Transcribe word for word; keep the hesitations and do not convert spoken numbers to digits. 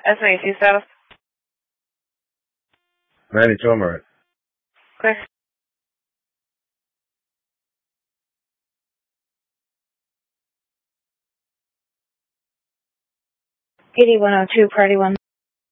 S ninety-two South. ninety-two, I'm alright. Clear. eighty-one oh two, Party one.